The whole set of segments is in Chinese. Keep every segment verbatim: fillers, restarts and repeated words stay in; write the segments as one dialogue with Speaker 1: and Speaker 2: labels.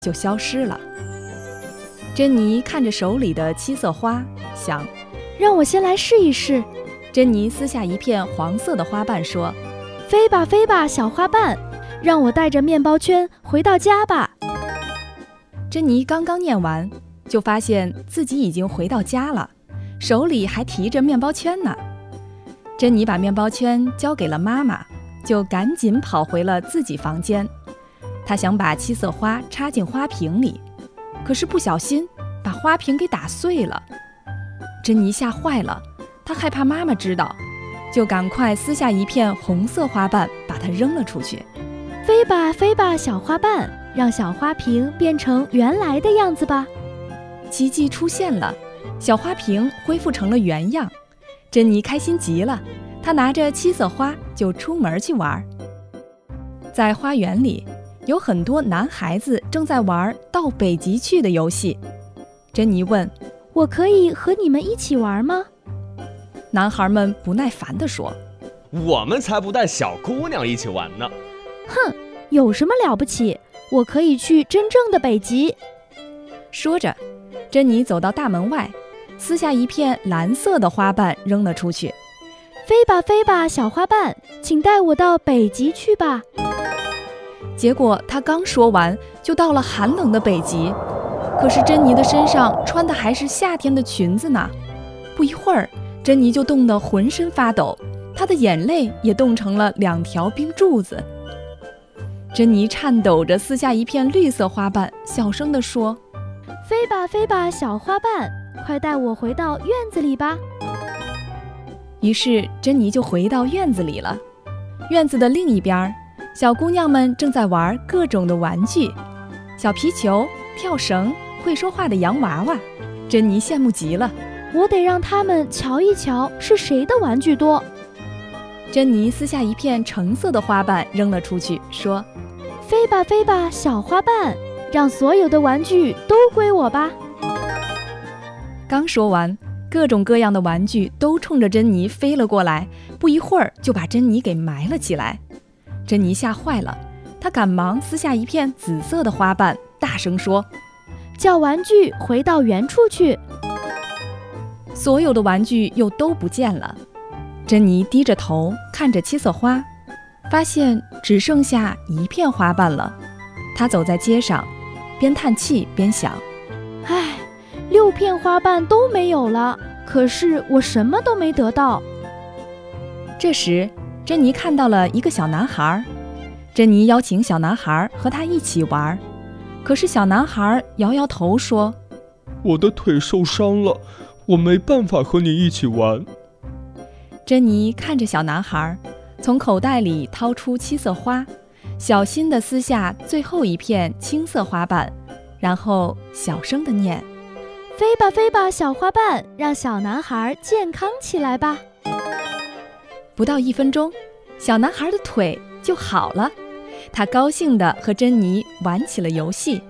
Speaker 1: 就消失了。珍妮看着手里的七色花，想，
Speaker 2: 让我先来试一试。
Speaker 1: 珍妮撕下一片黄色的花瓣说，
Speaker 2: 飞吧飞吧小花瓣，让我带着面包圈回到家吧。
Speaker 1: 珍妮刚刚念完，就发现自己已经回到家了，手里还提着面包圈呢。珍妮把面包圈交给了妈妈，就赶紧跑回了自己房间。她想把七色花插进花瓶里，可是不小心把花瓶给打碎了。珍妮吓坏了，她害怕妈妈知道，就赶快撕下一片红色花瓣，把它扔了出去。
Speaker 2: 飞吧飞吧小花瓣，让小花瓶变成原来的样子吧。
Speaker 1: 奇迹出现了，小花瓶恢复成了原样。珍妮开心极了，她拿着七色花就出门去玩。在花园里，有很多男孩子正在玩到北极去的游戏。珍妮问，
Speaker 2: 我可以和你们一起玩吗？
Speaker 1: 男孩们不耐烦地说，
Speaker 3: 我们才不带小姑娘一起玩呢。
Speaker 2: 哼，有什么了不起，我可以去真正的北极。
Speaker 1: 说着，珍妮走到大门外，撕下一片蓝色的花瓣扔了出去。
Speaker 2: 飞吧飞吧小花瓣，请带我到北极去吧。
Speaker 1: 结果她刚说完，就到了寒冷的北极。可是珍妮的身上穿的还是夏天的裙子呢。不一会儿，珍妮就冻得浑身发抖，她的眼泪也冻成了两条冰柱子。珍妮颤抖着撕下一片绿色花瓣，小声地说，
Speaker 2: 飞吧飞吧小花瓣，快带我回到院子里吧。
Speaker 1: 于是珍妮就回到院子里了。院子的另一边，小姑娘们正在玩各种的玩具，小皮球、跳绳、会说话的洋娃娃。珍妮羡慕极了，
Speaker 2: 我得让他们瞧一瞧是谁的玩具多。
Speaker 1: 珍妮撕下一片橙色的花瓣扔了出去，说，
Speaker 2: 飞吧飞吧小花瓣，让所有的玩具都归我吧。
Speaker 1: 刚说完，各种各样的玩具都冲着珍妮飞了过来，不一会儿就把珍妮给埋了起来。珍妮吓坏了，她赶忙撕下一片紫色的花瓣，大声说，
Speaker 2: 叫玩具回到原处去。
Speaker 1: 所有的玩具又都不见了。珍妮低着头看着七色花，发现只剩下一片花瓣了。她走在街上，边叹气边想，
Speaker 2: 唉，六片花瓣都没有了，可是我什么都没得到。
Speaker 1: 这时珍妮看到了一个小男孩，珍妮邀请小男孩和他一起玩，可是小男孩摇摇头说，
Speaker 4: 我的腿受伤了，我没办法和你一起玩。
Speaker 1: 珍妮看着小男孩，从口袋里掏出七色花，小心地撕下最后一片青色花瓣，然后小声地念，
Speaker 2: 飞吧飞吧小花瓣，让小男孩健康起来吧。
Speaker 1: 不到一分钟，小男孩的腿就好了，他高兴地和珍妮玩起了游戏。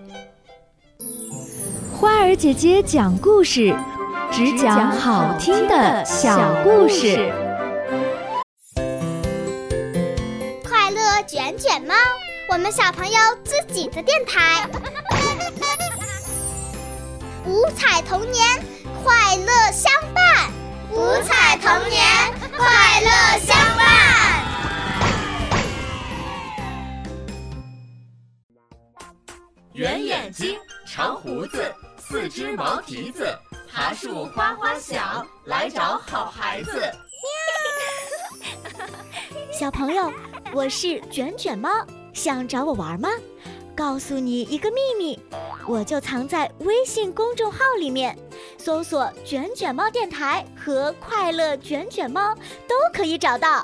Speaker 2: 花儿姐姐讲故事，只讲好听的小故事。
Speaker 5: 快乐卷卷猫，我们小朋友自己的电台。五彩童年，快乐相伴。五彩童年，快乐相伴。
Speaker 6: 圆眼睛，长胡子，四只毛蹄子，爬树哗哗响，来找好孩子。
Speaker 7: 小朋友，我是卷卷猫，想找我玩吗？告诉你一个秘密，我就藏在微信公众号里面，搜索卷卷猫电台和快乐卷卷猫都可以找到。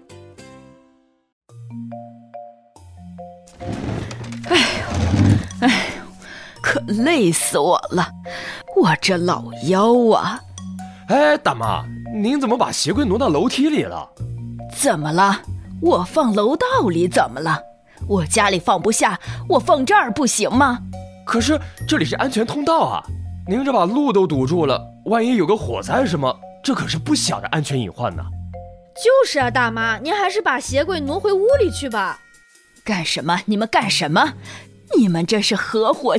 Speaker 8: 哎呦哎呦，可累死我了，我这老腰啊。
Speaker 3: 哎，大妈，您怎么把鞋柜挪到楼梯里了？
Speaker 8: 怎么了？我放楼道里怎么了？我家里放不下，我放这儿不行吗？
Speaker 3: 可是这里是安全通道啊，您这把路都堵住了，万一有个火灾什么，这可是不小的安全隐患呢。
Speaker 9: 就是啊，大妈，您还是把鞋柜挪回屋里去吧。
Speaker 8: 干什么？你们干什么？ 你们这是合伙